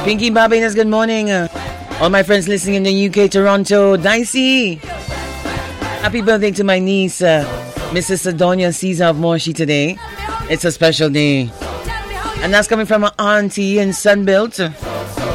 Pinky Babinas, good morning. All my friends listening in the UK, Toronto, Dicey. Happy birthday to my niece, Mrs. Adonia Caesar of Morshi today. It's a special day. And that's coming from my auntie in Sunbelt.